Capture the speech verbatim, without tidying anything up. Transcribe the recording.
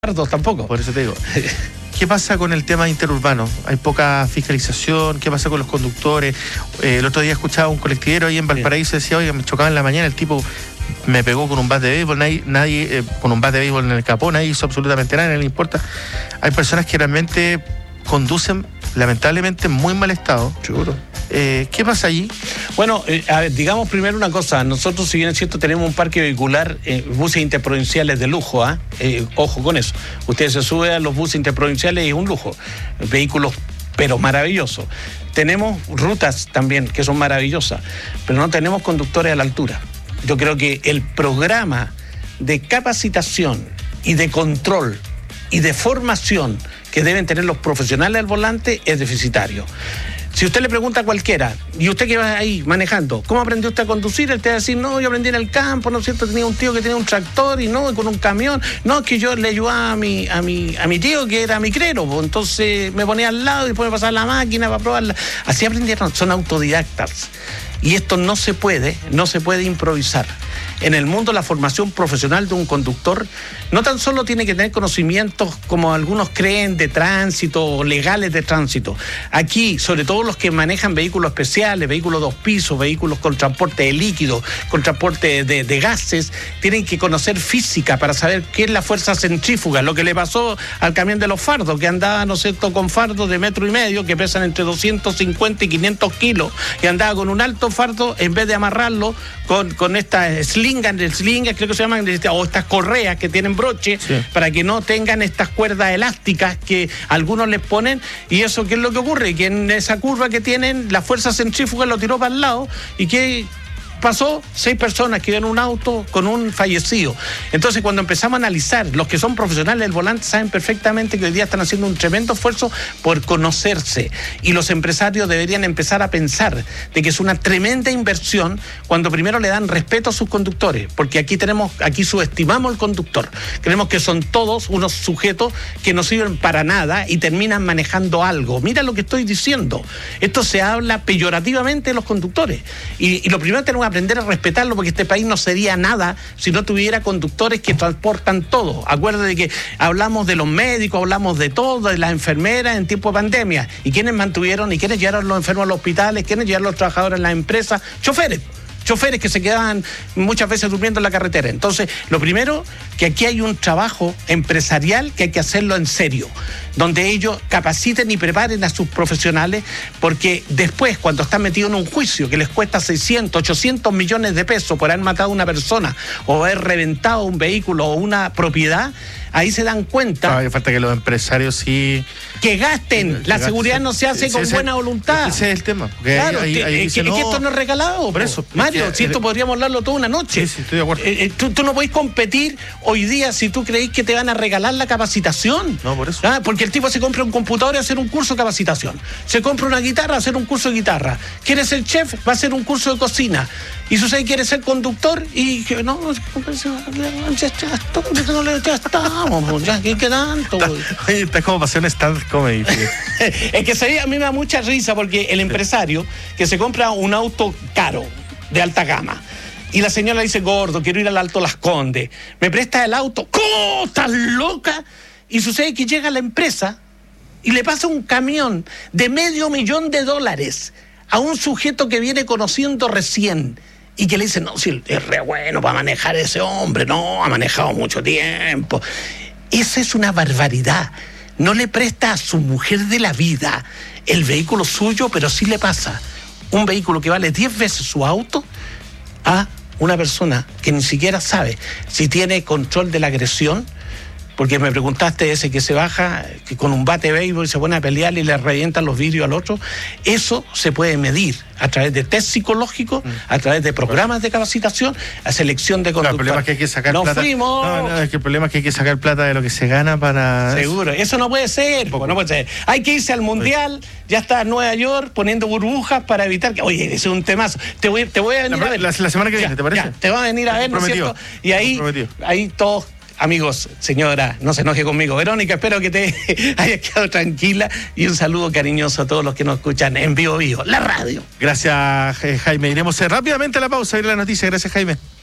tampoco. Por eso te digo. ¿Qué pasa con el tema interurbano? Hay poca fiscalización. ¿Qué pasa con los conductores? Eh, el otro día escuchaba un colectivero ahí en Valparaíso, decía, oiga, me chocaba en la mañana, el tipo me pegó con un bat de béisbol, nadie, nadie eh, con un bat de béisbol en el capó, nadie hizo absolutamente nada, no le importa. Hay personas que realmente conducen, lamentablemente, en muy mal estado. Seguro. Eh, ¿Qué pasa allí? Bueno, eh, a ver, digamos primero una cosa. Nosotros, si bien es cierto, tenemos un parque vehicular, eh, buses interprovinciales de lujo, ¿ah? ¿eh? Ojo con eso. Usted se sube a los buses interprovinciales y es un lujo. Vehículos, pero maravillosos. Tenemos rutas también que son maravillosas, pero no tenemos conductores a la altura. Yo creo que el programa de capacitación y de control y de formación que deben tener los profesionales al volante es deficitario. Si usted le pregunta a cualquiera, y usted que va ahí manejando, ¿cómo aprendió usted a conducir? Él te va a decir, no, yo aprendí en el campo, ¿no es cierto? Tenía un tío que tenía un tractor y no, con un camión. No, es que yo le ayudaba a mi, a mi, a mi tío que era micrero, pues, entonces me ponía al lado y después me pasaba la máquina para probarla. Así aprendieron, son autodidactas. Y esto no se puede, no se puede improvisar. En el mundo, la formación profesional de un conductor no tan solo tiene que tener conocimientos como algunos creen de tránsito o legales de tránsito. Aquí, sobre todo los que manejan vehículos especiales, vehículos dos pisos, vehículos con transporte de líquidos, con transporte de, de gases, tienen que conocer física para saber qué es la fuerza centrífuga. Lo que le pasó al camión de los fardos, que andaba, ¿no es cierto?, con fardos de metro y medio, que pesan entre doscientos cincuenta y quinientos kilos, y andaba con un alto fardo, en vez de amarrarlo con, con estas slingas, slingas creo que se llaman, o estas correas que tienen broche, sí, para que no tengan estas cuerdas elásticas que algunos les ponen. Y eso, ¿qué es lo que ocurre? Que en esa curva que tienen, la fuerza centrífuga lo tiró para el lado. ¿Y qué pasó? Seis personas que iban en un auto con un fallecido. Entonces, cuando empezamos a analizar, los que son profesionales del volante saben perfectamente que hoy día están haciendo un tremendo esfuerzo por conocerse, y los empresarios deberían empezar a pensar de que es una tremenda inversión cuando primero le dan respeto a sus conductores, porque aquí tenemos, aquí subestimamos al conductor, creemos que son todos unos sujetos que no sirven para nada y terminan manejando algo. Mira lo que estoy diciendo, esto se habla peyorativamente de los conductores, y, y lo primero que tenemos que aprender a respetarlo, porque este país no sería nada si no tuviera conductores que transportan todo. Acuérdate de que hablamos de los médicos, hablamos de todo, de las enfermeras en tiempo de pandemia. ¿Y quiénes mantuvieron y quiénes llevaron los enfermos a los hospitales? ¿Quiénes llevaron los trabajadores en las empresas? Choferes. Choferes que se quedaban muchas veces durmiendo en la carretera. Entonces, lo primero, que aquí hay un trabajo empresarial que hay que hacerlo en serio, donde ellos capaciten y preparen a sus profesionales, porque después, cuando están metidos en un juicio que les cuesta seiscientos, ochocientos millones de pesos por haber matado a una persona o haber reventado un vehículo o una propiedad, ahí se dan cuenta. Hay falta que los empresarios sí que gasten. Que la gasten. Seguridad no se hace sí, con ese, buena voluntad. Ese es el tema. Claro, ahí, ahí, ahí que, dice, que, no, que esto no es regalado. Por eso. Mario, que, si esto podríamos hablarlo toda una noche. Sí, sí, estoy de acuerdo. Eh, eh, tú, tú no podés competir hoy día si tú creéis que te van a regalar la capacitación. No, por eso. ¿Ah? Porque el tipo se compra un computador y hacer un curso de capacitación. Se compra una guitarra, hacer un curso de guitarra. Quiere ser chef, va a hacer un curso de cocina. Y si usted quiere ser conductor y que no, ya, ya estamos, ya, ¿qué tanto? Oye, está como para hacer un stand comedy. Es que se, a mí me da mucha risa porque el empresario que se compra un auto caro, de alta gama, y la señora le dice, gordo, quiero ir al Alto Las Condes, ¿me prestas el auto? ¿Cómo? ¿Estás loca? Y sucede que llega a la empresa y le pasa un camión de medio millón de dólares a un sujeto que viene conociendo recién y que le dice, no, si es re bueno para manejar ese hombre, no, ha manejado mucho tiempo. Esa es una barbaridad. No le presta a su mujer de la vida el vehículo suyo, pero sí le pasa un vehículo que vale diez veces su auto a una persona que ni siquiera sabe si tiene control de la agresión. Porque me preguntaste ese que se baja que con un bate de béisbol y se pone a pelear y le revientan los vidrios al otro. Eso se puede medir a través de test psicológicos, a través de programas de capacitación, a selección de conductores. El problema es que hay que sacar ¡Nos plata. fuimos! No, no, es que el problema es que hay que sacar plata de lo que se gana para... Seguro, eso no puede ser, no puede ser. Hay que irse al Mundial, ya está en Nueva York poniendo burbujas para evitar que... Oye, ese es un temazo. Te voy, te voy a venir la, a ver. La, la semana que viene, ¿te parece? Ya, te va a venir a ver, ¿no es cierto? Y ahí, ahí todos... Amigos, señora, no se enoje conmigo. Verónica, espero que te hayas quedado tranquila, y un saludo cariñoso a todos los que nos escuchan en Vivo Vivo, la radio. Gracias, Jaime. Iremos rápidamente a la pausa y a la noticia. Gracias, Jaime.